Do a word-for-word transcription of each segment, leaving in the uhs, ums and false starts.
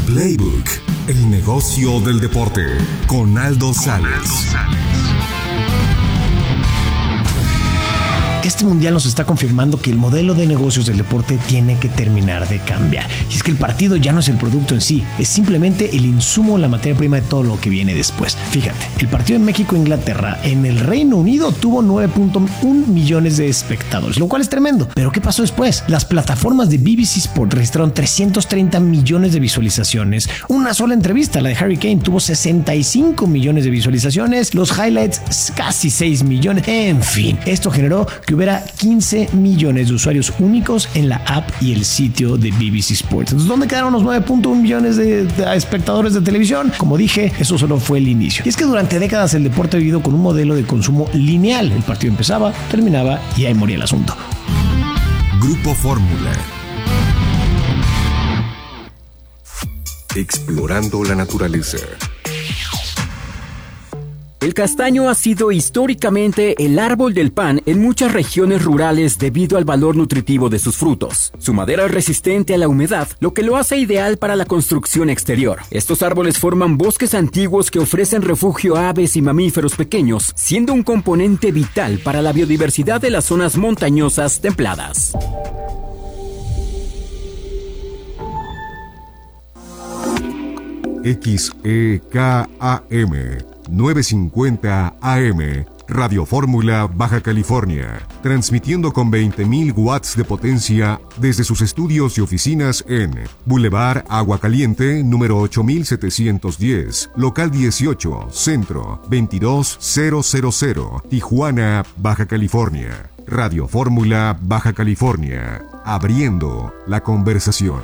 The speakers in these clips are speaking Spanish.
Playbook, el negocio del deporte, con Aldo Sales. Este mundial nos está confirmando que el modelo de negocios del deporte tiene que terminar de cambiar. Y es que el partido ya no es el producto en sí, es simplemente el insumo, la materia prima de todo lo que viene después. Fíjate, el partido en México-Inglaterra en el Reino Unido tuvo nueve punto uno millones de espectadores, lo cual es tremendo. Pero ¿qué pasó después? Las plataformas de B B C Sport registraron trescientos treinta millones de visualizaciones. Una sola entrevista, la de Harry Kane, tuvo sesenta y cinco millones de visualizaciones. Los highlights, casi seis millones. En fin, esto generó que hubiera quince millones de usuarios únicos en la app y el sitio de B B C Sports. Entonces, ¿dónde quedaron los nueve punto uno millones de, de espectadores de televisión? Como dije, eso solo fue el inicio. Y es que durante décadas el deporte ha vivido con un modelo de consumo lineal. El partido empezaba, terminaba y ahí moría el asunto. Grupo Fórmula. Explorando la naturaleza. El castaño ha sido históricamente el árbol del pan en muchas regiones rurales debido al valor nutritivo de sus frutos. Su madera es resistente a la humedad, lo que lo hace ideal para la construcción exterior. Estos árboles forman bosques antiguos que ofrecen refugio a aves y mamíferos pequeños, siendo un componente vital para la biodiversidad de las zonas montañosas templadas. X E K A M novecientos cincuenta A M, Radio Fórmula, Baja California, transmitiendo con veinte mil watts de potencia desde sus estudios y oficinas en Boulevard Agua Caliente, número ocho mil setecientos diez, local dieciocho, Centro, veintidós mil, Tijuana, Baja California. Radio Fórmula, Baja California, abriendo la conversación.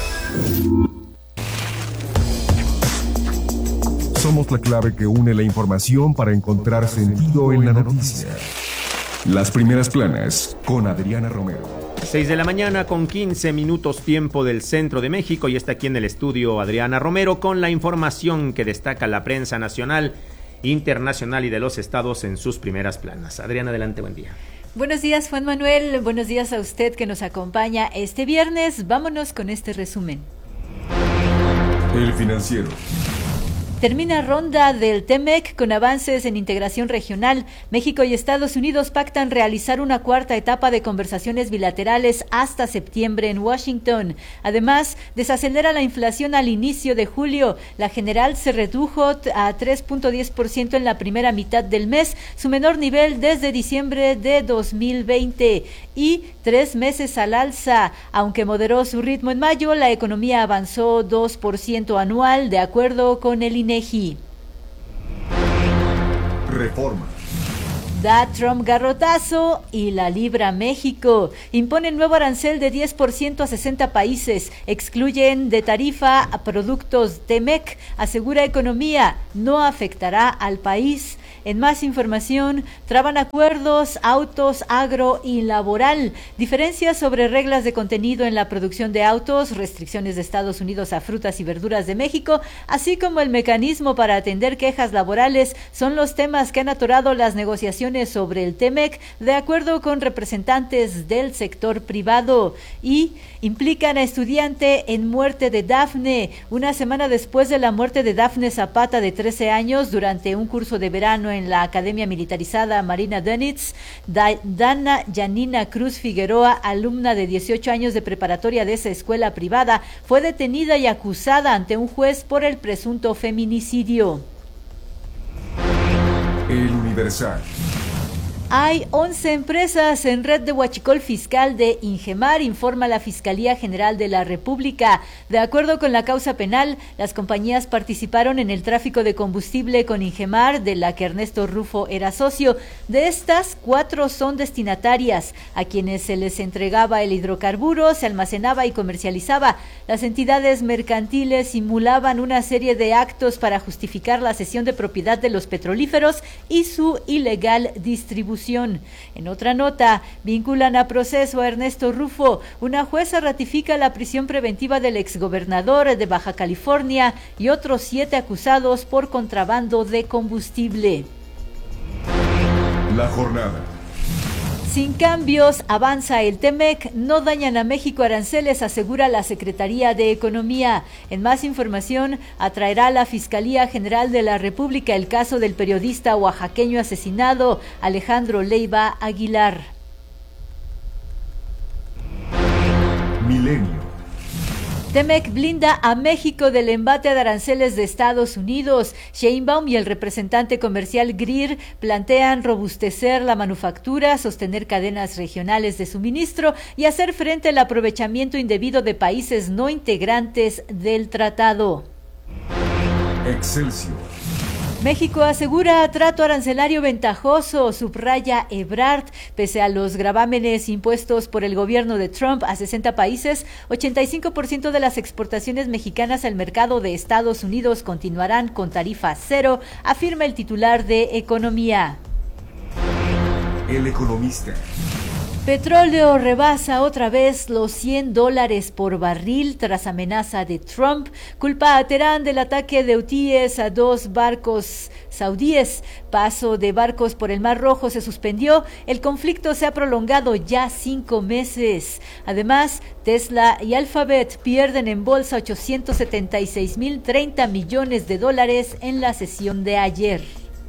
Somos la clave que une la información para encontrar sentido en la noticia. Las primeras planas con Adriana Romero. seis de la mañana con quince minutos tiempo del centro de México y está aquí en el estudio Adriana Romero con la información que destaca la prensa nacional, internacional y de los estados en sus primeras planas. Adriana, adelante, buen día. Buenos días, Juan Manuel. Buenos días a usted que nos acompaña este viernes. Vámonos con este resumen. El Financiero. Termina ronda del T M E C con avances en integración regional. México y Estados Unidos pactan realizar una cuarta etapa de conversaciones bilaterales hasta septiembre en Washington. Además, desacelera la inflación al inicio de julio. La general se redujo a tres punto diez por ciento en la primera mitad del mes, su menor nivel desde diciembre de dos mil veinte. Y tres meses al alza. Aunque moderó su ritmo en mayo, la economía avanzó dos por ciento anual, de acuerdo con el I N E G I. Reforma. Da Trump garrotazo y la libra México. Imponen nuevo arancel de diez por ciento a sesenta países. Excluyen de tarifa a productos T M E C. Asegura economía, no afectará al país. En más información, traban acuerdos, autos, agro y laboral. Diferencias sobre reglas de contenido en la producción de autos, restricciones de Estados Unidos a frutas y verduras de México, así como el mecanismo para atender quejas laborales, son los temas que han atorado las negociaciones sobre el T M E C, de acuerdo con representantes del sector privado. Y implican a estudiante en muerte de Dafne. Una semana después de la muerte de Dafne Zapata, de trece años, durante un curso de verano en la Academia Militarizada Marina Dönitz, Dana Yanina Cruz Figueroa, alumna de dieciocho años de preparatoria de esa escuela privada, fue detenida y acusada ante un juez por el presunto feminicidio. El Universal. Hay once empresas en red de huachicol fiscal de Ingemar, informa la Fiscalía General de la República. De acuerdo con la causa penal, las compañías participaron en el tráfico de combustible con Ingemar, de la que Ernesto Rufo era socio. De estas, cuatro son destinatarias, a quienes se les entregaba el hidrocarburo, se almacenaba y comercializaba. Las entidades mercantiles simulaban una serie de actos para justificar la cesión de propiedad de los petrolíferos y su ilegal distribución. En otra nota, vinculan a proceso a Ernesto Rufo. Una jueza ratifica la prisión preventiva del exgobernador de Baja California y otros siete acusados por contrabando de combustible. La jornada. Sin cambios, avanza el T-MEC, no dañan a México aranceles, asegura la Secretaría de Economía. En más información, atraerá a la Fiscalía General de la República el caso del periodista oaxaqueño asesinado, Alejandro Leiva Aguilar. Milenio. T-MEC blinda a México del embate de aranceles de Estados Unidos. Sheinbaum y el representante comercial Greer plantean robustecer la manufactura, sostener cadenas regionales de suministro y hacer frente al aprovechamiento indebido de países no integrantes del tratado. Excelsior. México asegura trato arancelario ventajoso, subraya Ebrard. Pese a los gravámenes impuestos por el gobierno de Trump a sesenta países, ochenta y cinco por ciento de las exportaciones mexicanas al mercado de Estados Unidos continuarán con tarifa cero, afirma el titular de Economía. El Economista. Petróleo rebasa otra vez los cien dólares por barril tras amenaza de Trump. Culpa a Teherán del ataque de hutíes a dos barcos saudíes. Paso de barcos por el Mar Rojo se suspendió. El conflicto se ha prolongado ya cinco meses. Además, Tesla y Alphabet pierden en bolsa ochocientos setenta y seis mil treinta millones de dólares en la sesión de ayer.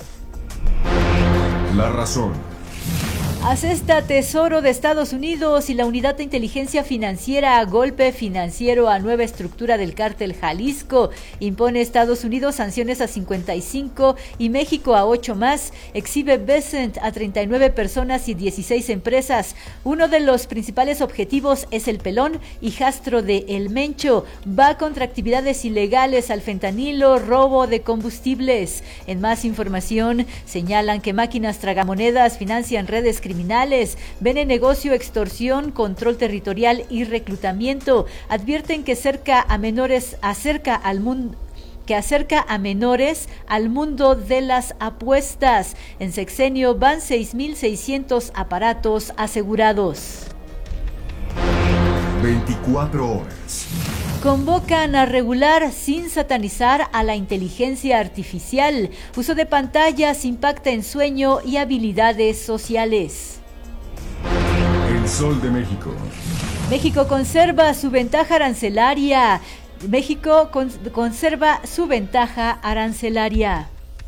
La Razón. Asesta Tesoro de Estados Unidos y la Unidad de Inteligencia Financiera a golpe financiero a nueva estructura del cártel Jalisco. Impone Estados Unidos sanciones a cincuenta y cinco y México a ocho más. Exhibe Besant a treinta y nueve personas y dieciséis empresas. Uno de los principales objetivos es el Pelón, hijastro de El Mencho. Va contra actividades ilegales al fentanilo, robo de combustibles. En más información, señalan que máquinas tragamonedas financian redes criminales. Criminales ven en negocio extorsión, control territorial y reclutamiento. Advierten que cerca a menores acerca al mundo que acerca a menores al mundo de las apuestas. En sexenio van seis mil seiscientos aparatos asegurados. veinticuatro horas. Convocan a regular sin satanizar a la inteligencia artificial. Uso de pantallas impacta en sueño y habilidades sociales. El Sol de México. México conserva su ventaja arancelaria. México con, conserva su ventaja arancelaria.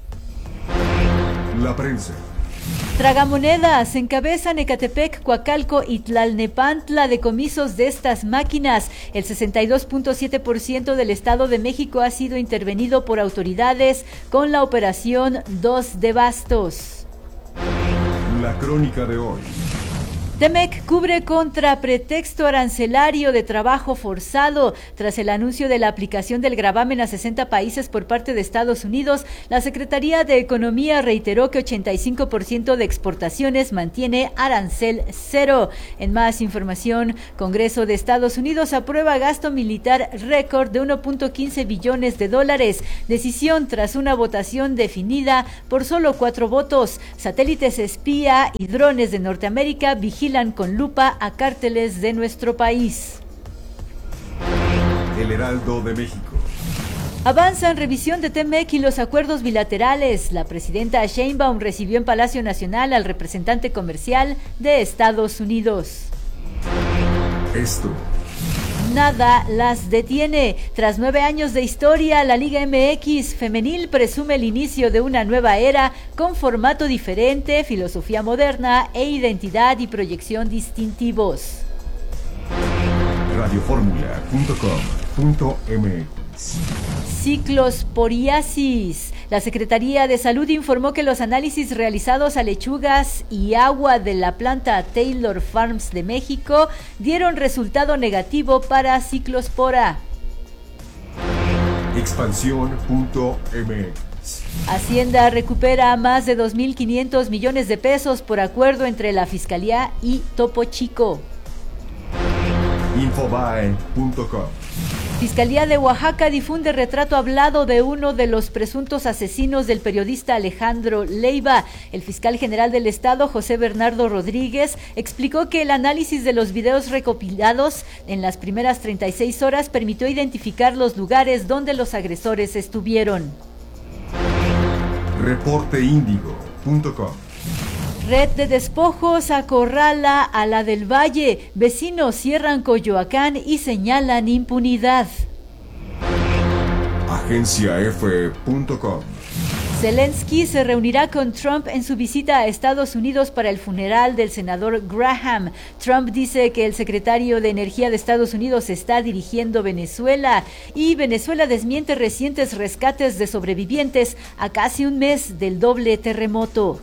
La Prensa. Tragamonedas encabezan Ecatepec, Coacalco y Tlalnepantla decomisos de estas máquinas. El sesenta y dos punto siete por ciento del Estado de México ha sido intervenido por autoridades con la operación Dos de Bastos. La crónica de hoy. T-MEC cubre contra pretexto arancelario de trabajo forzado. Tras el anuncio de la aplicación del gravamen a sesenta países por parte de Estados Unidos, la Secretaría de Economía reiteró que ochenta y cinco por ciento de exportaciones mantiene arancel cero. En más información, Congreso de Estados Unidos aprueba gasto militar récord de uno punto quince billones de dólares. Decisión tras una votación definida por solo cuatro votos. Satélites espía y drones de Norteamérica vigilan con lupa a cárteles de nuestro país. El Heraldo de México. Avanza en revisión de T-MEC y los acuerdos bilaterales. La presidenta Sheinbaum recibió en Palacio Nacional al representante comercial de Estados Unidos. Esto. Nada las detiene. Tras nueve años de historia, la Liga M X femenil presume el inicio de una nueva era con formato diferente, filosofía moderna e identidad y proyección distintivos. radioformula punto com punto m x. Ciclosporiasis. La Secretaría de Salud informó que los análisis realizados a lechugas y agua de la planta Taylor Farms de México dieron resultado negativo para ciclospora. Expansión punto m x. Hacienda recupera más de dos mil quinientos millones de pesos por acuerdo entre la Fiscalía y Topo Chico. Infobae punto com. Fiscalía de Oaxaca difunde retrato hablado de uno de los presuntos asesinos del periodista Alejandro Leiva. El fiscal general del Estado, José Bernardo Rodríguez, explicó que el análisis de los videos recopilados en las primeras treinta y seis horas permitió identificar los lugares donde los agresores estuvieron. reporte índigo punto com. Red de despojos acorrala a la del Valle. Vecinos cierran Coyoacán y señalan impunidad. Agencia F punto com. Zelensky se reunirá con Trump en su visita a Estados Unidos para el funeral del senador Graham. Trump dice que el secretario de Energía de Estados Unidos está dirigiendo Venezuela y Venezuela desmiente recientes rescates de sobrevivientes a casi un mes del doble terremoto.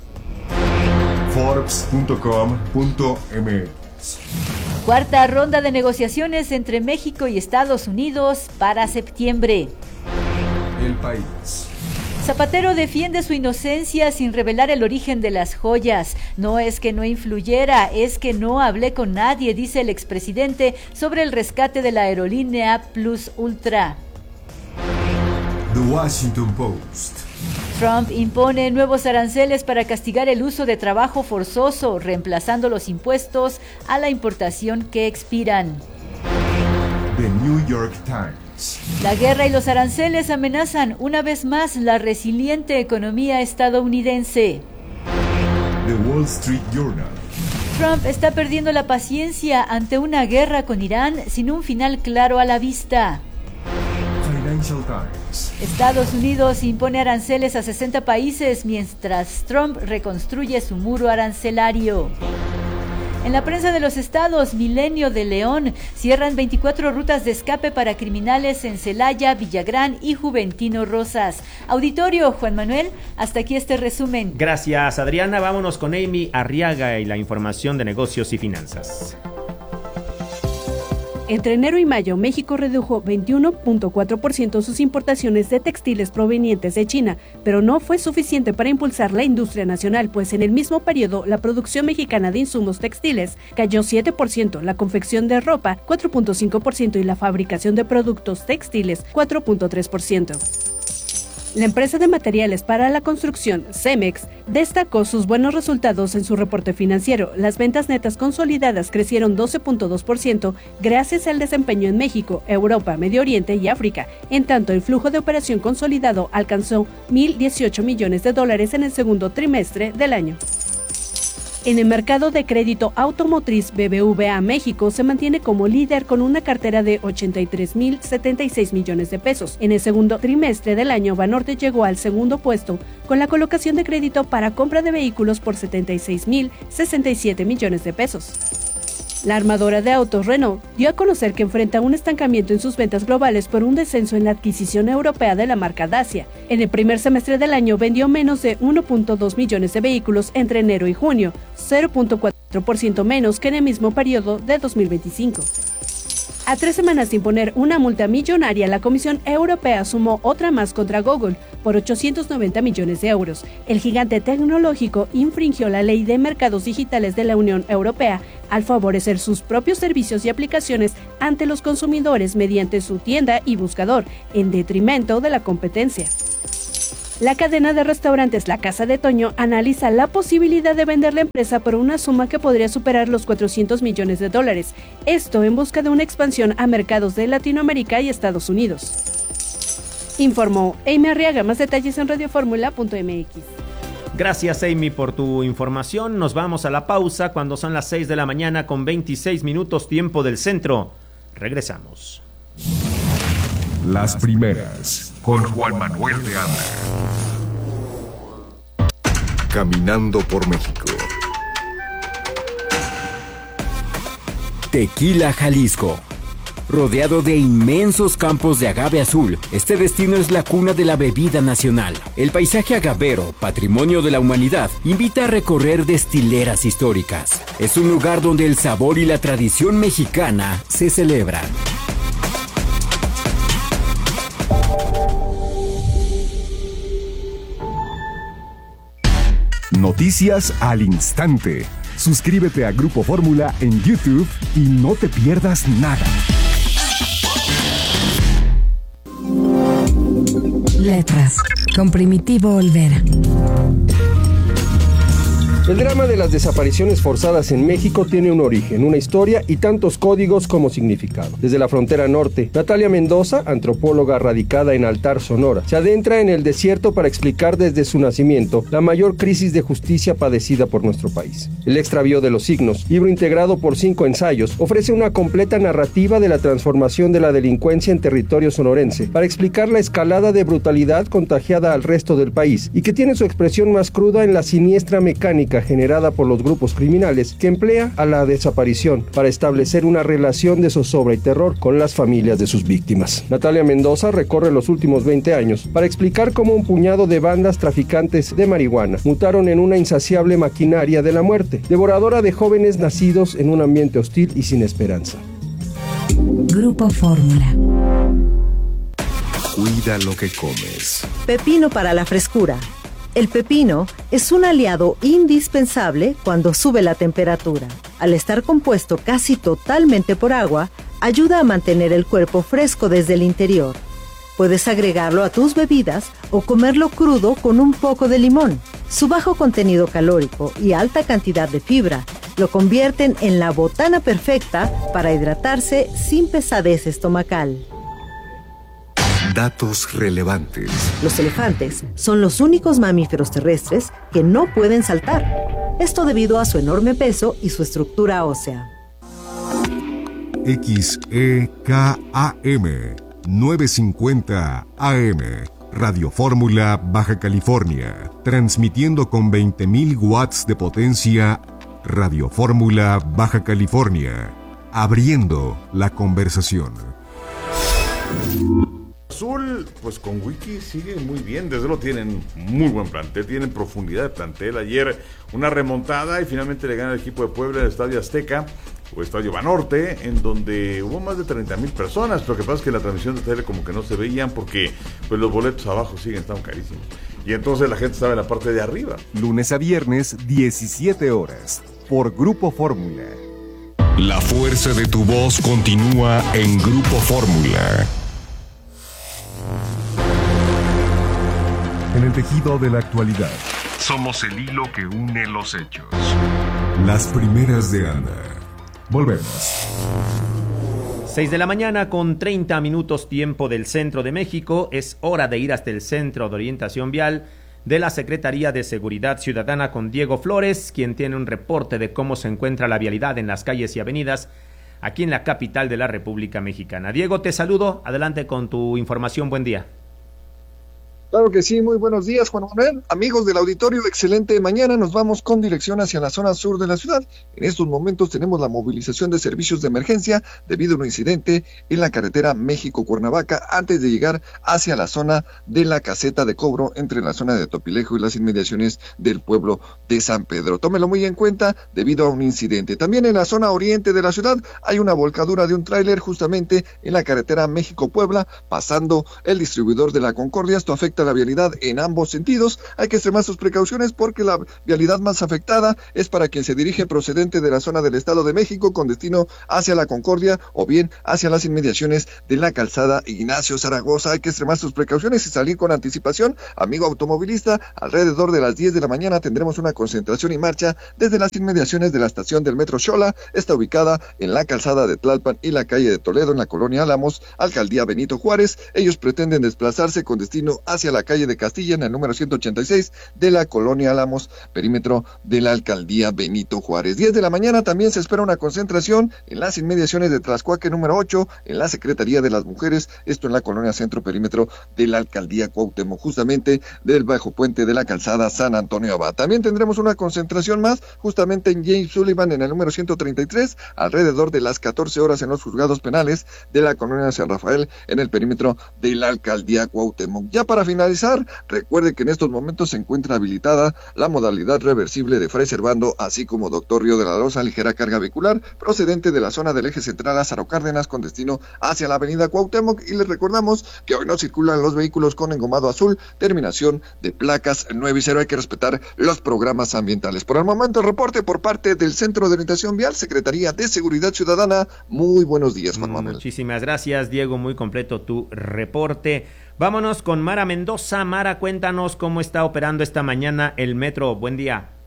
Forbes punto com punto m x. Cuarta ronda de negociaciones entre México y Estados Unidos para septiembre. El País. Zapatero defiende su inocencia sin revelar el origen de las joyas. No es que no influyera, es que no hablé con nadie, dice el expresidente sobre el rescate de la aerolínea Plus Ultra. The Washington Post. Trump impone nuevos aranceles para castigar el uso de trabajo forzoso, reemplazando los impuestos a la importación que expiran. The New York Times. La guerra y los aranceles amenazan una vez más la resiliente economía estadounidense. The Wall Street Journal. Trump está perdiendo la paciencia ante una guerra con Irán sin un final claro a la vista. Financial Times. Estados Unidos impone aranceles a sesenta países mientras Trump reconstruye su muro arancelario. En la prensa de los estados, Milenio de León cierran veinticuatro rutas de escape para criminales en Celaya, Villagrán y Juventino Rosas. Auditorio, Juan Manuel, hasta aquí este resumen. Gracias, Adriana. Vámonos con Amy Arriaga y la información de negocios y finanzas. Entre enero y mayo, México redujo veintiuno punto cuatro por ciento sus importaciones de textiles provenientes de China, pero no fue suficiente para impulsar la industria nacional, pues en el mismo periodo la producción mexicana de insumos textiles cayó siete por ciento, la confección de ropa cuatro punto cinco por ciento y la fabricación de productos textiles cuatro punto tres por ciento. La empresa de materiales para la construcción, Cemex, destacó sus buenos resultados en su reporte financiero. Las ventas netas consolidadas crecieron doce punto dos por ciento gracias al desempeño en México, Europa, Medio Oriente y África. En tanto, el flujo de operación consolidado alcanzó mil dieciocho millones de dólares en el segundo trimestre del año. En el mercado de crédito automotriz, B B V A México se mantiene como líder con una cartera de ochenta y tres mil setenta y seis millones de pesos. En el segundo trimestre del año, Banorte llegó al segundo puesto con la colocación de crédito para compra de vehículos por setenta y seis mil sesenta y siete millones de pesos. La armadora de autos Renault dio a conocer que enfrenta un estancamiento en sus ventas globales por un descenso en la adquisición europea de la marca Dacia. En el primer semestre del año vendió menos de uno punto dos millones de vehículos entre enero y junio, cero punto cuatro por ciento menos que en el mismo periodo de dos mil veinticinco. A tres semanas de imponer una multa millonaria, la Comisión Europea sumó otra más contra Google por ochocientos noventa millones de euros. El gigante tecnológico infringió la Ley de Mercados Digitales de la Unión Europea al favorecer sus propios servicios y aplicaciones ante los consumidores mediante su tienda y buscador, en detrimento de la competencia. La cadena de restaurantes La Casa de Toño analiza la posibilidad de vender la empresa por una suma que podría superar los cuatrocientos millones de dólares. Esto en busca de una expansión a mercados de Latinoamérica y Estados Unidos. Informó Amy Arriaga. Más detalles en radioformula punto m x. Gracias, Amy, por tu información. Nos vamos a la pausa cuando son las seis de la mañana con veintiséis minutos tiempo del centro. Regresamos. Las primeras, con Juan Manuel de Anda. Caminando por México. Tequila, Jalisco. Rodeado de inmensos campos de agave azul, este destino es la cuna de la bebida nacional. El paisaje agavero, patrimonio de la humanidad, invita a recorrer destileras históricas. Es un lugar donde el sabor y la tradición mexicana se celebran. Noticias al instante. Suscríbete a Grupo Fórmula en YouTube y no te pierdas nada. Letras, con Primitivo Olvera. El drama de las desapariciones forzadas en México tiene un origen, una historia y tantos códigos como significado. Desde la frontera norte, Natalia Mendoza, antropóloga radicada en Altar, Sonora, se adentra en el desierto para explicar desde su nacimiento la mayor crisis de justicia padecida por nuestro país. El extravío de los signos, libro integrado por cinco ensayos, ofrece una completa narrativa de la transformación de la delincuencia en territorio sonorense para explicar la escalada de brutalidad contagiada al resto del país y que tiene su expresión más cruda en la siniestra mecánica generada por los grupos criminales que emplea a la desaparición para establecer una relación de zozobra y terror con las familias de sus víctimas. Natalia Mendoza recorre los últimos veinte años para explicar cómo un puñado de bandas traficantes de marihuana mutaron en una insaciable maquinaria de la muerte, devoradora de jóvenes nacidos en un ambiente hostil y sin esperanza. Grupo Fórmula. Cuida lo que comes. Pepino para la frescura. El pepino es un aliado indispensable cuando sube la temperatura. Al estar compuesto casi totalmente por agua, ayuda a mantener el cuerpo fresco desde el interior. Puedes agregarlo a tus bebidas o comerlo crudo con un poco de limón. Su bajo contenido calórico y alta cantidad de fibra lo convierten en la botana perfecta para hidratarse sin pesadez estomacal. Datos relevantes. Los elefantes son los únicos mamíferos terrestres que no pueden saltar. Esto debido a su enorme peso y su estructura ósea. X E K A M novecientos cincuenta A M, Radio Fórmula, Baja California, transmitiendo con veinte mil watts de potencia. Radio Fórmula, Baja California, abriendo la conversación. Azul, pues con Wiki sigue muy bien, desde luego tienen muy buen plantel, tienen profundidad de plantel. Ayer una remontada y finalmente le gana el equipo de Puebla en el Estadio Azteca o Estadio Banorte, en donde hubo más de treinta mil personas, pero lo que pasa es que en la transmisión de tele como que no se veían porque pues los boletos abajo siguen estando carísimos y entonces la gente estaba en la parte de arriba. Lunes a viernes, diecisiete horas, por Grupo Fórmula. La fuerza de tu voz continúa en Grupo Fórmula. En el tejido de la actualidad, somos el hilo que une los hechos. Las primeras de Ana. Volvemos. seis de la mañana con treinta minutos tiempo del centro de México. Es hora de ir hasta el Centro de Orientación Vial de la Secretaría de Seguridad Ciudadana con Diego Flores, quien tiene un reporte de cómo se encuentra la vialidad en las calles y avenidas aquí en la capital de la República Mexicana. Diego, te saludo. Adelante con tu información. Buen día. Claro que sí, muy buenos días, Juan Manuel. Amigos del auditorio, excelente mañana. Nos vamos con dirección hacia la zona sur de la ciudad. En estos momentos tenemos la movilización de servicios de emergencia debido a un incidente en la carretera México-Cuernavaca antes de llegar hacia la zona de la caseta de cobro entre la zona de Topilejo y las inmediaciones del pueblo de San Pedro. Tómelo muy en cuenta debido a un incidente. También en la zona oriente de la ciudad hay una volcadura de un tráiler justamente en la carretera México-Puebla, pasando el distribuidor de la Concordia. Esto afecta la vialidad en ambos sentidos. Hay que extremar sus precauciones porque la vialidad más afectada es para quien se dirige procedente de la zona del Estado de México con destino hacia la Concordia o bien hacia las inmediaciones de la calzada Ignacio Zaragoza. Hay que extremar sus precauciones y salir con anticipación. Amigo automovilista, alrededor de las diez de la mañana tendremos una concentración y marcha desde las inmediaciones de la estación del Metro Xola. Está ubicada en la calzada de Tlalpan y la calle de Toledo en la colonia Álamos, alcaldía Benito Juárez. Ellos pretenden desplazarse con destino hacia la calle de Castilla en el número ciento ochenta y seis de la colonia Álamos, perímetro de la alcaldía Benito Juárez. diez de la mañana también se espera una concentración en las inmediaciones de Tlaxcuaque número ocho, en la Secretaría de las Mujeres, esto en la colonia Centro, perímetro de la alcaldía Cuauhtémoc, justamente del bajo puente de la calzada San Antonio Abad. También tendremos una concentración más justamente en James Sullivan en el número ciento treinta y tres, alrededor de las catorce horas en los juzgados penales de la colonia San Rafael en el perímetro de la alcaldía Cuauhtémoc. Ya para finalizar, recuerde que en estos momentos se encuentra habilitada la modalidad reversible de Fray Servando, así como Doctor Río de la Loza, ligera carga vehicular procedente de la zona del eje central Lázaro Cárdenas con destino hacia la avenida Cuauhtémoc, y les recordamos que hoy no circulan los vehículos con engomado azul, terminación de placas nueve y cero. Hay que respetar los programas ambientales. Por el momento, el reporte por parte del Centro de Orientación Vial, Secretaría de Seguridad Ciudadana. Muy buenos días, Juan Manuel. Muchísimas gracias, Diego, muy completo tu reporte. Vámonos con Mara Mendoza. Mara, cuéntanos cómo está operando esta mañana el metro. Buen día.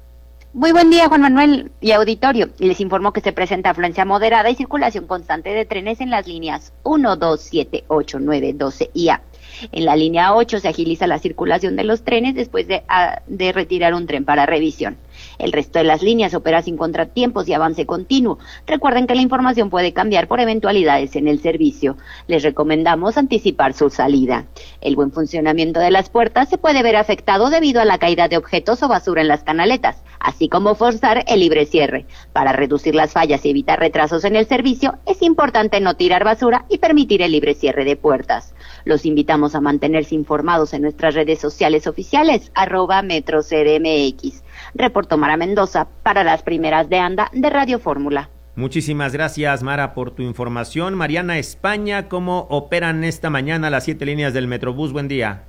Muy buen día, Juan Manuel y auditorio. Les informo que se presenta afluencia moderada y circulación constante de trenes en las líneas uno, dos, siete, ocho, nueve, doce y A. En la línea ocho se agiliza la circulación de los trenes después de, a, de retirar un tren para revisión. El resto de las líneas opera sin contratiempos y avance continuo. Recuerden que la información puede cambiar por eventualidades en el servicio. Les recomendamos anticipar su salida. El buen funcionamiento de las puertas se puede ver afectado debido a la caída de objetos o basura en las canaletas, así como forzar el libre cierre. Para reducir las fallas y evitar retrasos en el servicio, es importante no tirar basura y permitir el libre cierre de puertas. Los invitamos a mantenerse informados en nuestras redes sociales oficiales, arroba Metro C D M X. Reportó Mara Mendoza para las primeras de anda de Radio Fórmula. Muchísimas gracias, Mara, por tu información. Mariana España, ¿cómo operan esta mañana las siete líneas del Metrobús? Buen día.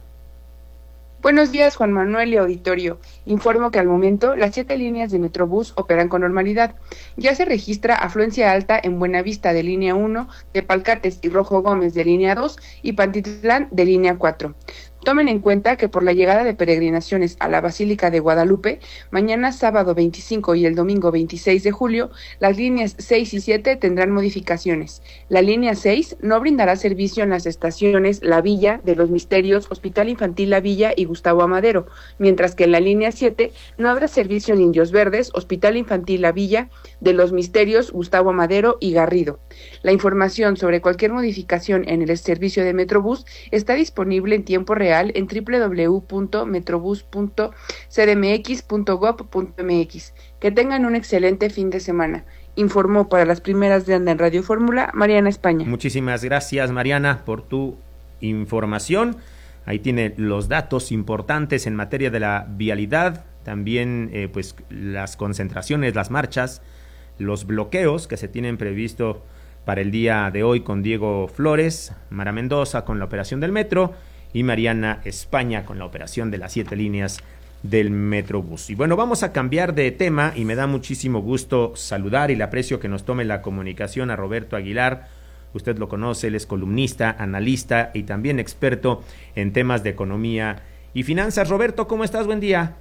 Buenos días, Juan Manuel y auditorio. Informo que al momento las siete líneas de Metrobús operan con normalidad. Ya se registra afluencia alta en Buenavista de línea uno, Tepalcates y Rojo Gómez de línea dos y Pantitlán de línea cuatro. Tomen en cuenta que por la llegada de peregrinaciones a la Basílica de Guadalupe, mañana sábado veinticinco y el domingo veintiséis de julio, las líneas seis y siete tendrán modificaciones. La línea seis no brindará servicio en las estaciones La Villa, de los Misterios, Hospital Infantil La Villa y Gustavo Amadero, mientras que en la línea siete no habrá servicio en Indios Verdes, Hospital Infantil La Villa, de los Misterios, Gustavo Amadero y Garrido. La información sobre cualquier modificación en el servicio de Metrobús está disponible en tiempo real en doble u doble u doble u punto metrobús punto c d m x punto gob punto m x. Que tengan un excelente fin de semana. Informó para las primeras de anda en Radio Fórmula, Mariana España. Muchísimas gracias, Mariana, por tu información. Ahí tiene los datos importantes en materia de la vialidad, también eh, pues las concentraciones, las marchas, los bloqueos que se tienen previsto para el día de hoy con Diego Flores, Mara Mendoza con la operación del metro y Mariana España con la operación de las siete líneas del Metrobús. Y bueno, vamos a cambiar de tema y me da muchísimo gusto saludar y le aprecio que nos tome la comunicación a Roberto Aguilar. Usted lo conoce, él es columnista, analista y también experto en temas de economía y finanzas. Roberto, ¿cómo estás? Buen día.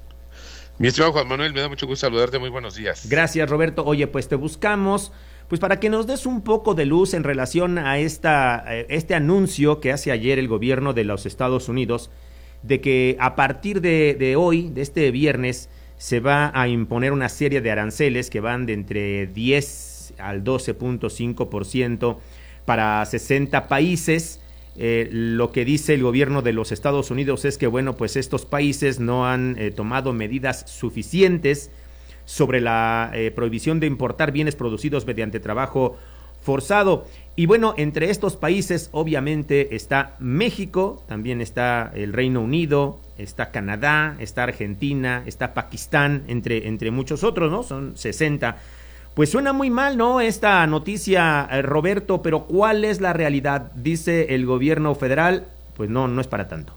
Mi estimado Juan Manuel, me da mucho gusto saludarte, muy buenos días. Gracias, Roberto. Oye, pues te buscamos pues para que nos des un poco de luz en relación a esta, este anuncio que hace ayer el gobierno de los Estados Unidos de que a partir de, de hoy, de este viernes, se va a imponer una serie de aranceles que van de entre diez al doce punto cinco por ciento para sesenta países. Eh, lo que dice el gobierno de los Estados Unidos es que, bueno, pues estos países no han eh, tomado medidas suficientes sobre la eh, prohibición de importar bienes producidos mediante trabajo forzado. Y bueno, entre estos países obviamente está México, también está el Reino Unido, está Canadá, está Argentina, está Pakistán, entre, entre muchos otros, ¿no? Son sesenta. Pues suena muy mal, ¿no? Esta noticia, eh, Roberto, pero ¿cuál es la realidad? Dice el gobierno federal, pues no, no es para tanto.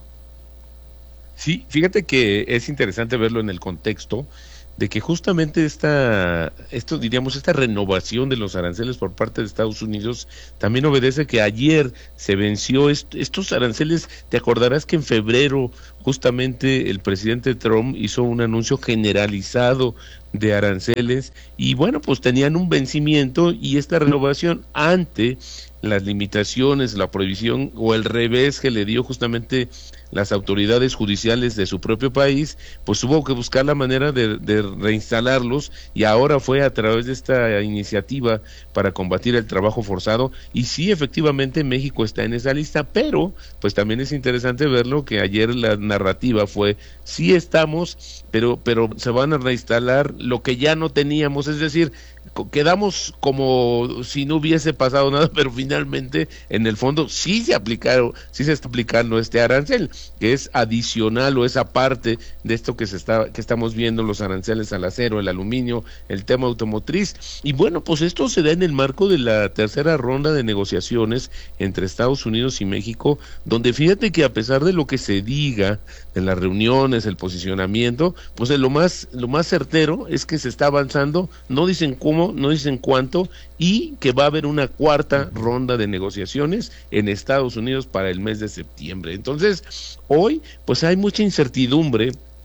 Sí, fíjate que es interesante verlo en el contexto de que justamente esta, esto diríamos, esta renovación de los aranceles por parte de Estados Unidos también obedece que ayer se venció est- estos aranceles. Te acordarás que en febrero justamente el presidente Trump hizo un anuncio generalizado de aranceles y bueno, pues tenían un vencimiento y esta renovación ante las limitaciones, la prohibición o el revés que le dio justamente las autoridades judiciales de su propio país, pues hubo que buscar la manera de, de reinstalarlos y ahora fue a través de esta iniciativa para combatir el trabajo forzado y sí, efectivamente México está en esa lista, pero pues también es interesante verlo que ayer la narrativa fue, sí estamos, pero, pero se van a reinstalar lo que ya no teníamos, es decir, quedamos como si no hubiese pasado nada, pero finalmente en el fondo sí se aplicaron, sí se está aplicando este arancel, que es adicional o esa parte de esto que se está, que estamos viendo, los aranceles al acero, el aluminio, el tema automotriz, y bueno, pues esto se da en el marco de la tercera ronda de negociaciones entre Estados Unidos y México, donde fíjate que a pesar de lo que se diga en las reuniones, el posicionamiento, pues lo más, lo más certero es que se está avanzando, no dicen cómo, no dicen cuánto, y que va a haber una cuarta ronda de negociaciones en Estados Unidos para el mes de septiembre. Entonces, hoy, pues hay mucha incertidumbre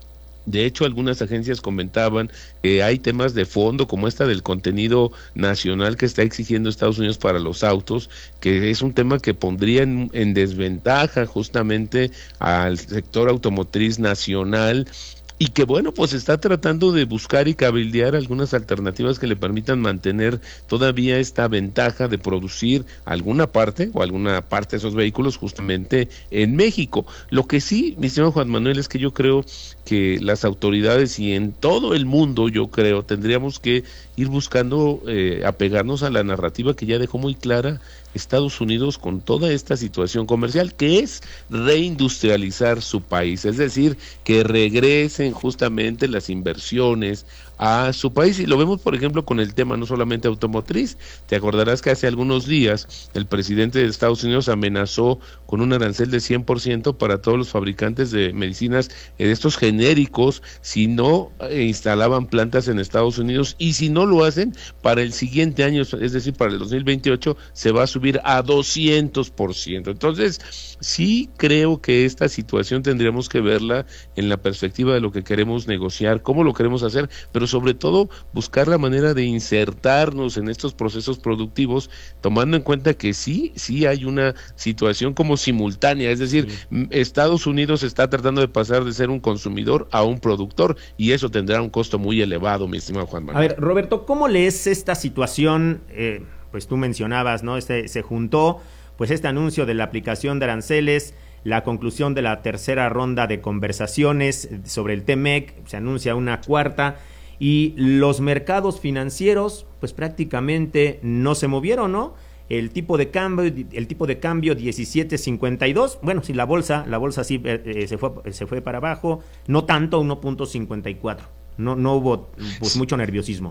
De hecho, algunas agencias comentaban que hay temas de fondo, como esta del contenido nacional que está exigiendo Estados Unidos para los autos, que es un tema que pondría en, en desventaja justamente al sector automotriz nacional, y que bueno, pues está tratando de buscar y cabildear algunas alternativas que le permitan mantener todavía esta ventaja de producir alguna parte o alguna parte de esos vehículos justamente en México. Lo que sí, mi estimado Juan Manuel, es que yo creo que las autoridades y en todo el mundo, yo creo, tendríamos que ir buscando eh, apegarnos a la narrativa que ya dejó muy clara Estados Unidos con toda esta situación comercial, que es reindustrializar su país, es decir, que regresen justamente las inversiones a su país, y lo vemos por ejemplo con el tema no solamente automotriz. Te acordarás que hace algunos días el presidente de Estados Unidos amenazó con un arancel de cien por ciento para todos los fabricantes de medicinas, de estos genéricos, si no eh, instalaban plantas en Estados Unidos, y si no lo hacen, para el siguiente año, es decir, para el dos mil veintiocho, se va a subir a doscientos por ciento. Entonces, sí creo que esta situación tendríamos que verla en la perspectiva de lo que queremos negociar, cómo lo queremos hacer, pero sobre todo buscar la manera de insertarnos en estos procesos productivos, tomando en cuenta que sí, sí hay una situación como simultánea, es decir, sí. Estados Unidos está tratando de pasar de ser un consumidor a un productor, y eso tendrá un costo muy elevado, mi estimado Juan Manuel. A ver, Roberto, ¿cómo lees esta situación? Eh, pues tú mencionabas, ¿no? Este, se juntó pues este anuncio de la aplicación de aranceles, la conclusión de la tercera ronda de conversaciones sobre el T M E C, se anuncia una cuarta, y los mercados financieros pues prácticamente no se movieron, ¿no? El tipo de cambio, el tipo de cambio diecisiete cincuenta y dos, bueno, sí, la bolsa, la bolsa sí eh, se fue se fue para abajo, no tanto, uno punto cincuenta y cuatro. No no hubo pues mucho nerviosismo.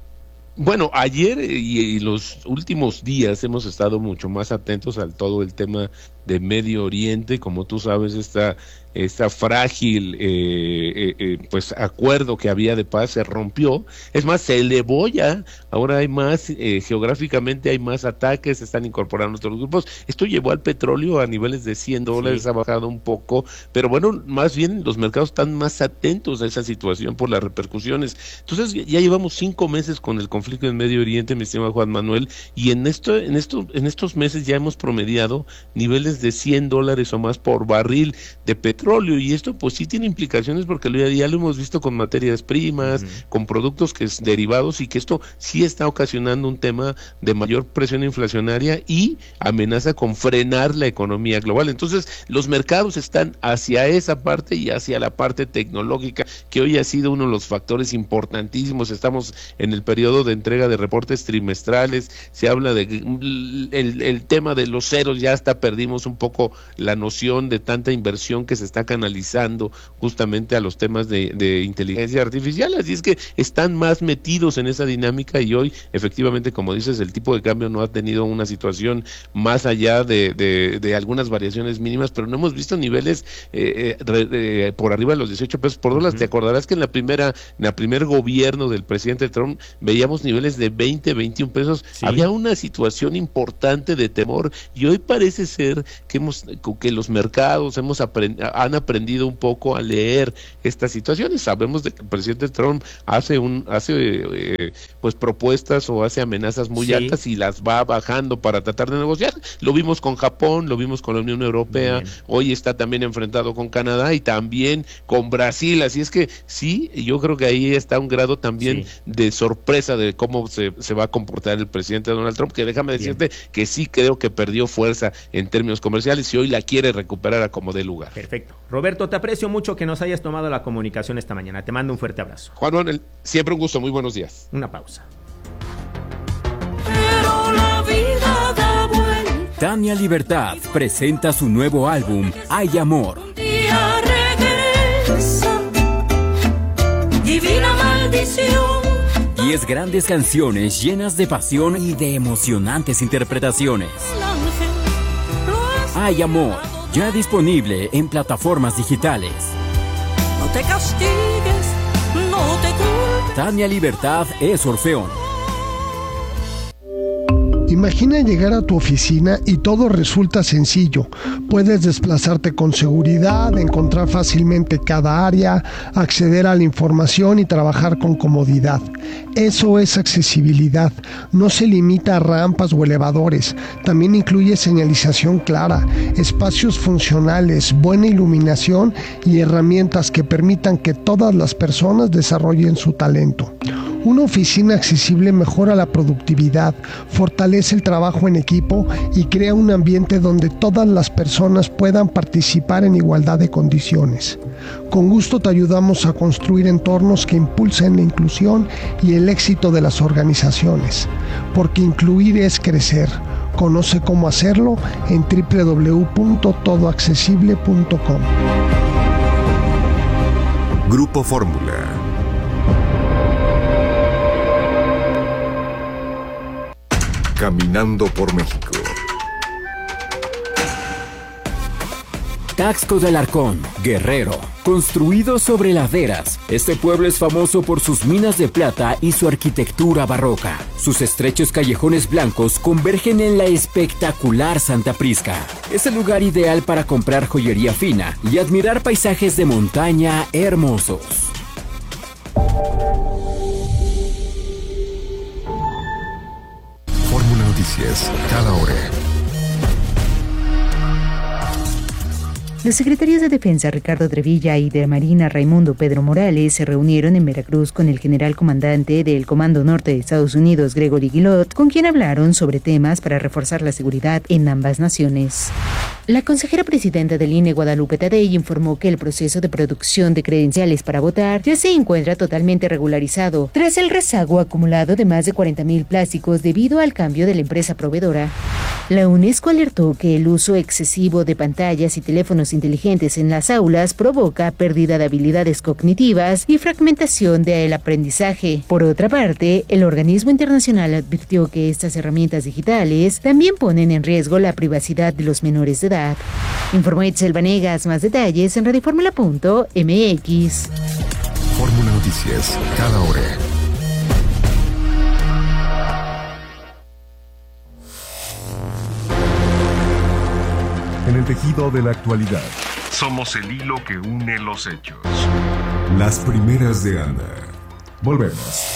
Bueno, ayer y, y los últimos días hemos estado mucho más atentos al todo el tema de Medio Oriente. Como tú sabes, esta esta frágil eh, eh, eh, pues acuerdo que había de paz se rompió, es más, se elevó ya, ahora hay más, eh, geográficamente hay más ataques, se están incorporando otros grupos. Esto llevó al petróleo a niveles de cien dólares, sí. Ha bajado un poco, pero bueno, más bien los mercados están más atentos a esa situación por las repercusiones. Entonces ya llevamos cinco meses con el conflicto en Medio Oriente, mi estimado Juan Manuel, y en esto, en esto, en estos meses ya hemos promediado niveles de cien dólares o más por barril de petróleo. Y esto pues sí tiene implicaciones porque ya, ya lo hemos visto con materias primas, uh-huh. con productos que es derivados, y que esto sí está ocasionando un tema de mayor presión inflacionaria y amenaza con frenar la economía global. Entonces los mercados están hacia esa parte y hacia la parte tecnológica, que hoy ha sido uno de los factores importantísimos. Estamos en el periodo de entrega de reportes trimestrales, se habla de el, el tema de los ceros, ya hasta perdimos un poco la noción de tanta inversión que se está canalizando justamente a los temas de, de inteligencia artificial, así es que están más metidos en esa dinámica, y hoy efectivamente, como dices, el tipo de cambio no ha tenido una situación más allá de, de, de algunas variaciones mínimas, pero no hemos visto niveles eh, re, eh, por arriba de los dieciocho pesos por dólar. Uh-huh. Te acordarás que en la primera, en el primer gobierno del presidente Trump veíamos niveles de veinte, veintiún pesos, sí. Había una situación importante de temor, y hoy parece ser que hemos, que los mercados hemos aprendido han aprendido un poco a leer estas situaciones. Sabemos de que el presidente Trump hace un hace eh, pues propuestas o hace amenazas muy sí. altas, y las va bajando para tratar de negociar. Lo vimos con Japón, lo vimos con la Unión Europea, bien. Hoy está también enfrentado con Canadá y también con Brasil, así es que sí, yo creo que ahí está un grado también sí. de sorpresa de cómo se, se va a comportar el presidente Donald Trump, que déjame decirte bien. Que sí creo que perdió fuerza en términos comerciales y hoy la quiere recuperar a como dé lugar. Perfecto. Roberto, te aprecio mucho que nos hayas tomado la comunicación esta mañana. Te mando un fuerte abrazo. Juan Manuel, siempre un gusto. Muy buenos días. Una pausa. Pero la vida da vuelta. Tania Libertad presenta su nuevo álbum, Hay Amor. Un día regresa, divina maldición. Diez grandes canciones llenas de pasión y de emocionantes interpretaciones. Hay Amor. Ya disponible en plataformas digitales. No te castigues, no te culpes. Tania Libertad es Orfeón. Imagina llegar a tu oficina y todo resulta sencillo. Puedes desplazarte con seguridad, encontrar fácilmente cada área, acceder a la información y trabajar con comodidad. Eso es accesibilidad. No se limita a rampas o elevadores. También incluye señalización clara, espacios funcionales, buena iluminación y herramientas que permitan que todas las personas desarrollen su talento. Una oficina accesible mejora la productividad, fortalece el trabajo en equipo y crea un ambiente donde todas las personas puedan participar en igualdad de condiciones. Con gusto te ayudamos a construir entornos que impulsen la inclusión y el éxito de las organizaciones, porque incluir es crecer. Conoce cómo hacerlo en doble u doble u doble u punto todo accesible punto com. Grupo Fórmula. Caminando por México. Taxco del Arcón, Guerrero. Construido sobre laderas, este pueblo es famoso por sus minas de plata y su arquitectura barroca. Sus estrechos callejones blancos convergen en la espectacular Santa Prisca. Es el lugar ideal para comprar joyería fina y admirar paisajes de montaña hermosos. Fórmula Noticias, cada hora. Los secretarios de Defensa Ricardo Trevilla y de Marina Raimundo Pedro Morales se reunieron en Veracruz con el general comandante del Comando Norte de Estados Unidos, Gregory Guilot, con quien hablaron sobre temas para reforzar la seguridad en ambas naciones. La consejera presidenta del I N E, Guadalupe Tadei, informó que el proceso de producción de credenciales para votar ya se encuentra totalmente regularizado, tras el rezago acumulado de más de cuarenta mil plásticos debido al cambio de la empresa proveedora. La UNESCO alertó que el uso excesivo de pantallas y teléfonos inteligentes en las aulas provoca pérdida de habilidades cognitivas y fragmentación del aprendizaje. Por otra parte, el organismo internacional advirtió que estas herramientas digitales también ponen en riesgo la privacidad de los menores de edad. Informó Itzel Vanegas. Más detalles en radioformula punto m x. Fórmula Noticias, cada hora. En el tejido de la actualidad. Somos el hilo que une los hechos. Las primeras de Ana. Volvemos.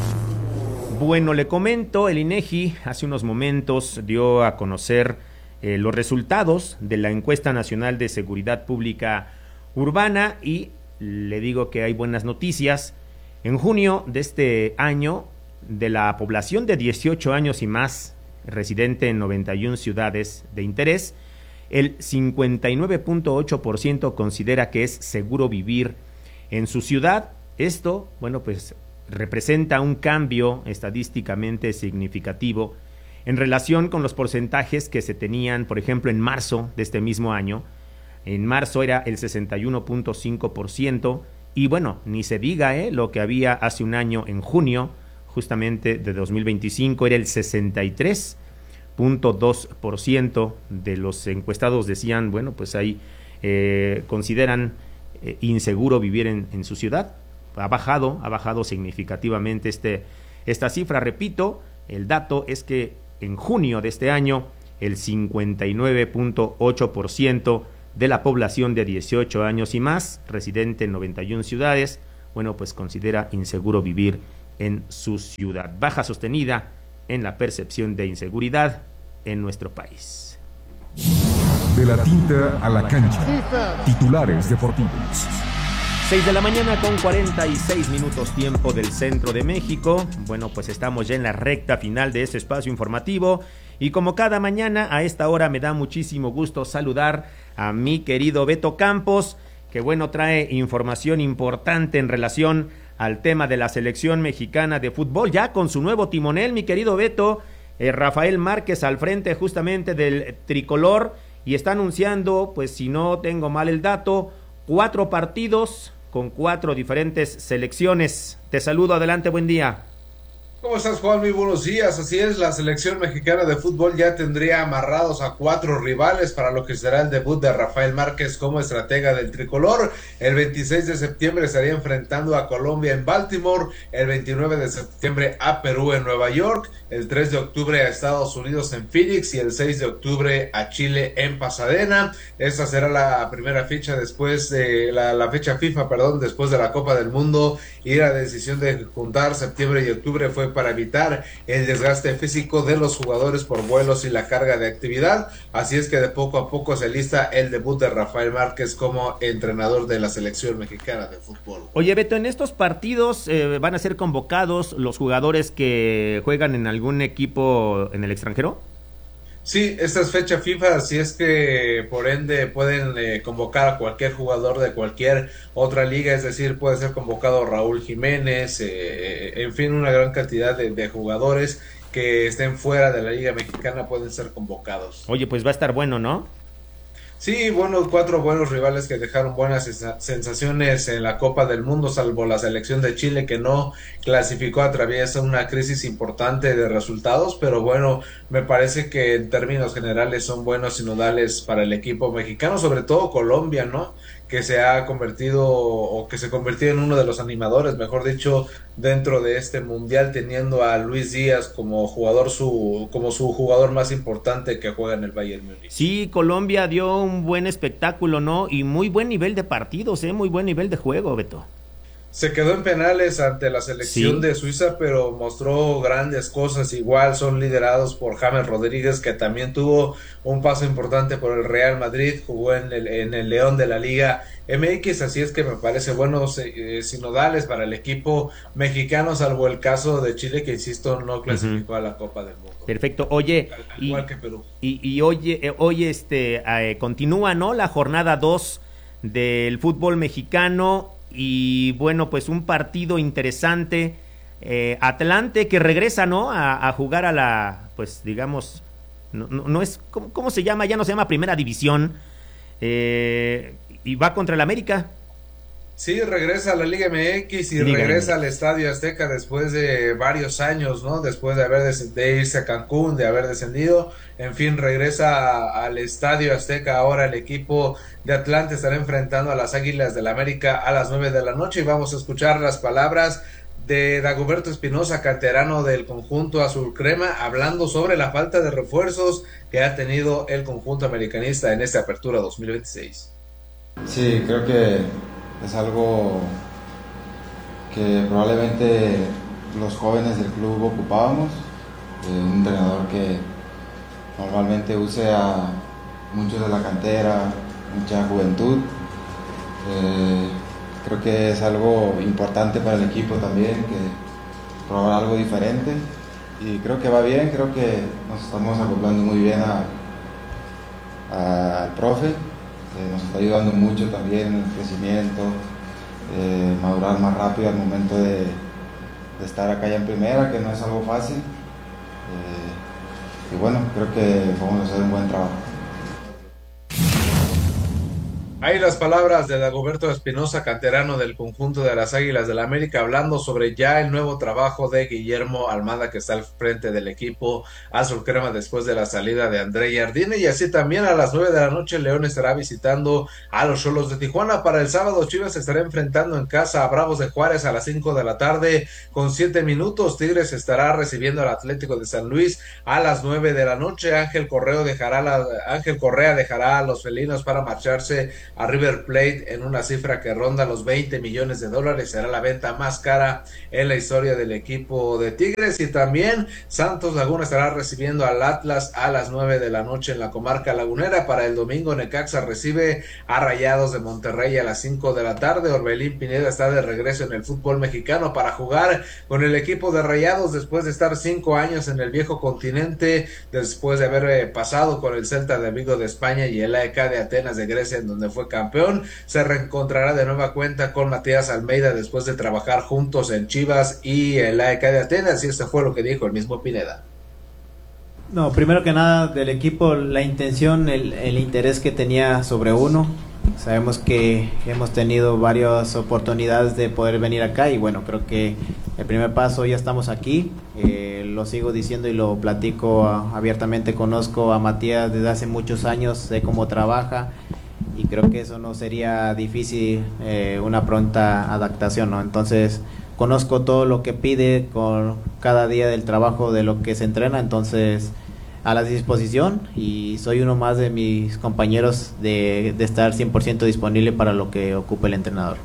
Bueno, le comento, el INEGI hace unos momentos dio a conocer eh, los resultados de la Encuesta Nacional de Seguridad Pública Urbana y le digo que hay buenas noticias. En junio de este año, de la población de dieciocho años y más, residente en noventa y una ciudades de interés, el cincuenta y nueve punto ocho por ciento considera que es seguro vivir en su ciudad. Esto, bueno, pues representa un cambio estadísticamente significativo en relación con los porcentajes que se tenían, por ejemplo, en marzo de este mismo año. En marzo era el sesenta y uno punto cinco por ciento y bueno, ni se diga eh, lo que había hace un año en junio, justamente de dos mil veinticinco, era el sesenta y tres punto dos por ciento de los encuestados decían, bueno, pues ahí eh, consideran eh, inseguro vivir en, en su ciudad. Ha bajado, ha bajado significativamente este, esta cifra. Repito, el dato es que en junio de este año, el cincuenta y nueve punto ocho por ciento de la población de dieciocho años y más, residente en noventa y una ciudades, bueno, pues considera inseguro vivir en su ciudad. Baja sostenida en la percepción de inseguridad en nuestro país. De la tinta a la cancha. Titulares deportivos. seis de la mañana con cuarenta y seis minutos tiempo del centro de México. Bueno, pues estamos ya en la recta final de este espacio informativo y como cada mañana a esta hora me da muchísimo gusto saludar a mi querido Beto Campos, que bueno, trae información importante en relación al tema de la selección mexicana de fútbol, ya con su nuevo timonel, mi querido Beto, eh, Rafael Márquez al frente justamente del tricolor y está anunciando, pues si no tengo mal el dato, cuatro partidos con cuatro diferentes selecciones. Te saludo, adelante, buen día. ¿Cómo estás, Juan? Muy buenos días. Así es, la selección mexicana de fútbol ya tendría amarrados a cuatro rivales para lo que será el debut de Rafael Márquez como estratega del tricolor. El veintiséis de septiembre estaría enfrentando a Colombia en Baltimore, el veintinueve de septiembre a Perú en Nueva York, el tres de octubre a Estados Unidos en Phoenix y el seis de octubre a Chile en Pasadena. Esta será la primera fecha después de la, la fecha FIFA, perdón, después de la Copa del Mundo, y la decisión de juntar septiembre y octubre fue para evitar el desgaste físico de los jugadores por vuelos y la carga de actividad. Así es que de poco a poco se lista el debut de Rafael Márquez como entrenador de la selección mexicana de fútbol. Oye, Beto, en estos partidos eh, van a ser convocados los jugadores que juegan en algún equipo en el extranjero. Sí, esta es fecha FIFA, así es que por ende pueden eh, convocar a cualquier jugador de cualquier otra liga, es decir, puede ser convocado Raúl Jiménez, eh, en fin, una gran cantidad de, de jugadores que estén fuera de la liga mexicana pueden ser convocados. Oye, pues va a estar bueno, ¿no? Sí, bueno, cuatro buenos rivales que dejaron buenas sensaciones en la Copa del Mundo, salvo la selección de Chile que no clasificó, atraviesa una crisis importante de resultados, pero bueno, me parece que en términos generales son buenos sinodales para el equipo mexicano, sobre todo Colombia, ¿no? Que se ha convertido o que se convirtió en uno de los animadores, mejor dicho, dentro de este mundial, teniendo a Luis Díaz como jugador su como su jugador más importante que juega en el Bayern Múnich. Sí, Colombia dio un buen espectáculo, ¿no? Y muy buen nivel de partidos, ¿eh? Muy buen nivel de juego, Beto. Se quedó en penales ante la selección sí. de Suiza, pero mostró grandes cosas. Igual son liderados por James Rodríguez, que también tuvo un paso importante por el Real Madrid, jugó en el, en el León de la Liga M X, así es que me parece buenos eh, sinodales para el equipo mexicano, salvo el caso de Chile, que insisto, no clasificó uh-huh. a la Copa del Mundo. Perfecto, oye, al igual y, que Perú. Y, y oye, eh, hoy este, eh, continúa, ¿no?, la jornada dos del fútbol mexicano. Y bueno, pues un partido interesante, eh, Atlante que regresa, ¿no?, a, a jugar a la, pues digamos, no, no, no es, ¿cómo, ¿cómo se llama? Ya no se llama Primera División, eh, y va contra el América. Sí, regresa a la Liga M X y Liga regresa M X. Al Estadio Azteca después de varios años, ¿no? Después de haber des- de irse a Cancún, de haber descendido. En fin, regresa a, al Estadio Azteca. Ahora el equipo de Atlante estará enfrentando a las Águilas del la América a las nueve de la noche y vamos a escuchar las palabras de Dagoberto Espinosa, canterano del conjunto azul crema, hablando sobre la falta de refuerzos que ha tenido el conjunto americanista en esta apertura dos mil veintiséis. Sí, creo que es algo que probablemente los jóvenes del club ocupábamos, eh, un entrenador que normalmente use a muchos de la cantera, mucha juventud. Eh, creo que es algo importante para el equipo también, que probar algo diferente, y creo que va bien, creo que nos estamos acoplando muy bien a, a, al profe. Eh, nos está ayudando mucho también en el crecimiento, eh, madurar más rápido al momento de, de estar acá ya en primera, que no es algo fácil, eh, y bueno, creo que vamos a hacer un buen trabajo. Ahí las palabras de Dagoberto Espinosa, canterano del conjunto de las Águilas del la América, hablando sobre ya el nuevo trabajo de Guillermo Almada, que está al frente del equipo azul crema después de la salida de André Jardine. Y así también a las nueve de la noche León estará visitando a los Xolos de Tijuana. Para el sábado Chivas estará enfrentando en casa a Bravos de Juárez a las cinco de la tarde con siete minutos. Tigres estará recibiendo al Atlético de San Luis a las nueve de la noche. Ángel Correa dejará la, Ángel Correa dejará a los felinos para marcharse a River Plate en una cifra que ronda los veinte millones de dólares. Será la venta más cara en la historia del equipo de Tigres. Y también Santos Laguna estará recibiendo al Atlas a las nueve de la noche en la comarca lagunera. Para el domingo Necaxa recibe a Rayados de Monterrey a las cinco de la tarde. Orbelín Pineda está de regreso en el fútbol mexicano para jugar con el equipo de Rayados después de estar cinco años en el viejo continente, después de haber pasado con el Celta de Vigo de España y el A E K de Atenas de Grecia, en donde fue campeón. Se reencontrará de nueva cuenta con Matías Almeida después de trabajar juntos en Chivas y el A E K de Atenas, y esto fue lo que dijo el mismo Pineda. No, primero que nada del equipo, la intención, el, el interés que tenía sobre uno. Sabemos que hemos tenido varias oportunidades de poder venir acá y bueno, creo que el primer paso, ya estamos aquí, eh, lo sigo diciendo y lo platico a, abiertamente, conozco a Matías desde hace muchos años, sé cómo trabaja y creo que eso no sería difícil, eh, una pronta adaptación, ¿no? Entonces conozco todo lo que pide con cada día del trabajo, de lo que se entrena, entonces a la disposición y soy uno más de mis compañeros de, de estar cien por ciento disponible para lo que ocupe el entrenador.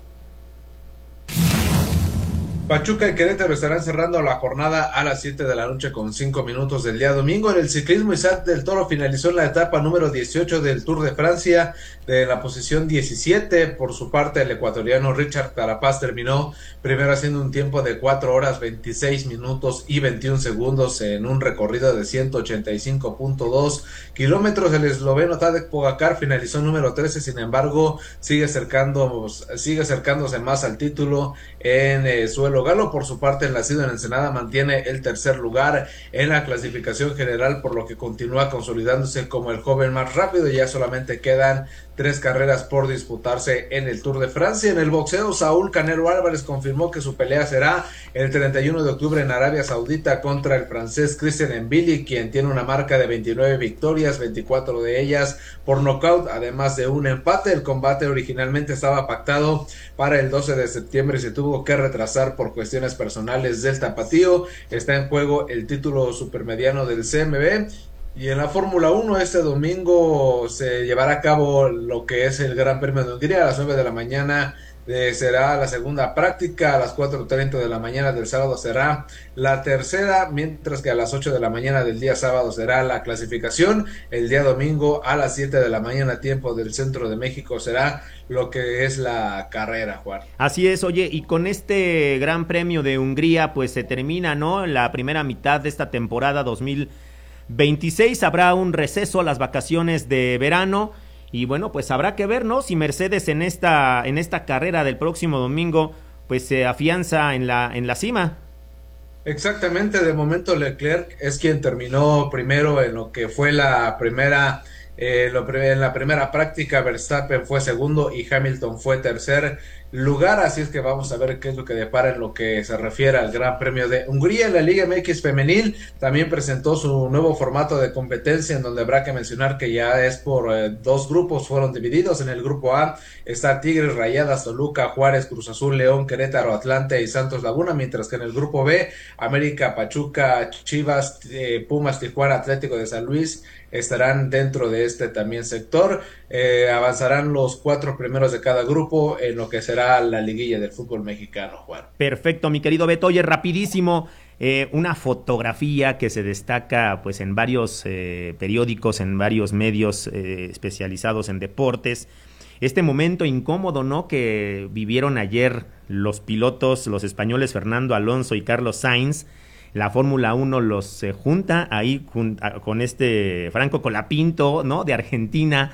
Pachuca y Querétaro estarán cerrando la jornada a las siete de la noche con cinco minutos del día domingo. En el ciclismo, Isaac del Toro finalizó en la etapa número dieciocho del Tour de Francia de la posición diecisiete. Por su parte, el ecuatoriano Richard Carapaz terminó primero haciendo un tiempo de cuatro horas veintiséis minutos y veintiún segundos en un recorrido de ciento ochenta y cinco punto dos kilómetros. El esloveno Tadej Pogačar finalizó número trece, sin embargo sigue acercando, sigue acercándose más al título en eh, suelo galo. Por su parte, el nacido en Ensenada mantiene el tercer lugar en la clasificación general, por lo que continúa consolidándose como el joven más rápido. Ya solamente quedan tres carreras por disputarse en el Tour de Francia. En el boxeo, Saúl Canelo Álvarez confirmó que su pelea será el treinta y uno de octubre en Arabia Saudita contra el francés Christian Mbili, quien tiene una marca de veintinueve victorias, veinticuatro de ellas por nocaut, además de un empate. El combate originalmente estaba pactado para el doce de septiembre y se tuvo que retrasar por cuestiones personales del tapatío. Está en juego el título supermediano del C M B. Y en la Fórmula uno este domingo se llevará a cabo lo que es el Gran Premio de Hungría a las nueve de la mañana. Eh, será la segunda práctica, a las cuatro treinta de la mañana del sábado será la tercera, mientras que a las ocho de la mañana del día sábado será la clasificación. El día domingo a las siete de la mañana, tiempo del centro de México, será lo que es la carrera, Juan. Así es, oye, y con este Gran Premio de Hungría pues se termina, ¿no?, la primera mitad de esta temporada dos mil veintiséis. Habrá un receso a las vacaciones de verano. Y bueno, pues habrá que ver, ¿no?, si Mercedes en esta en esta carrera del próximo domingo pues se afianza en la en la cima. Exactamente, de momento Leclerc es quien terminó primero en lo que fue la primera eh, lo, en la primera práctica. Verstappen fue segundo y Hamilton fue tercer lugar, así es que vamos a ver qué es lo que depara en lo que se refiere al Gran Premio de Hungría. En la Liga M X femenil también presentó su nuevo formato de competencia, en donde habrá que mencionar que ya es por eh, dos grupos, fueron divididos. En el grupo A está Tigres, Rayadas, Toluca, Juárez, Cruz Azul, León, Querétaro, Atlante y Santos Laguna, mientras que en el grupo B, América, Pachuca, Chivas, eh, Pumas, Tijuana, Atlético de San Luis estarán dentro de este también sector. Eh, avanzarán los cuatro primeros de cada grupo en lo que será la liguilla del fútbol mexicano, Juan. Perfecto, mi querido Beto. Oye, rapidísimo, eh, una fotografía que se destaca pues en varios eh, periódicos, en varios medios eh, especializados en deportes. Este momento incómodo, ¿no?, que vivieron ayer los pilotos, los españoles Fernando Alonso y Carlos Sainz. La Fórmula uno los eh, junta ahí jun- a, con este Franco Colapinto, ¿no?, de Argentina.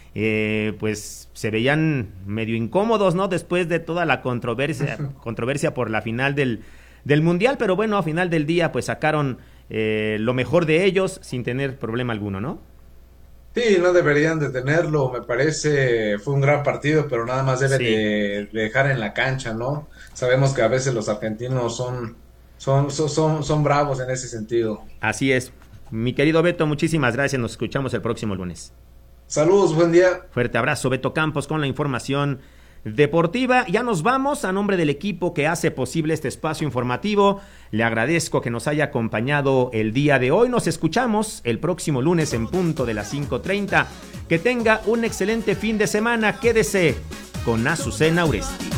Eh, pues se veían medio incómodos, ¿no?, después de toda la controversia controversia por la final del, del Mundial, pero bueno, a final del día pues sacaron eh, lo mejor de ellos sin tener problema alguno, ¿no? Sí, no deberían de tenerlo, me parece, fue un gran partido, pero nada más debe sí. de, de dejar en la cancha, ¿no? Sabemos que a veces los argentinos son, son, son, son, son bravos en ese sentido. Así es. Mi querido Beto, muchísimas gracias, nos escuchamos el próximo lunes. Saludos, buen día. Fuerte abrazo, Beto Campos, con la información deportiva. Ya nos vamos. A nombre del equipo que hace posible este espacio informativo, le agradezco que nos haya acompañado el día de hoy. Nos escuchamos el próximo lunes en punto de las cinco treinta. Que tenga un excelente fin de semana. Quédese con Azucena Uresti.